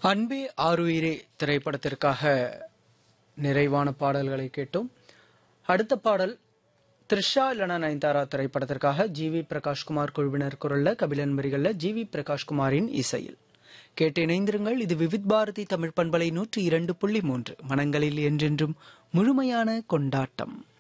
அன்பே ஆருயிரே திரைப்படத்திற்காக நிறைவான பாடல்களை கேட்டோம். அடுத்த பாடல் த்ரிஷா இல்லனா நயன்தாரா திரைப்படத்திற்காக ஜி.வி. பிரகாஷ்குமார் குழுவினர் குரல்ல கபிலன் வரிகள்ல ஜி.வி. பிரகாஷ்குமாரின் இசையில் கேட்டு இணைந்திருங்கள். இது விவித் பாரதி தமிழ் பண்பலை 102.3 மனங்களில் என்றென்றும் முழுமையான கொண்டாட்டம்.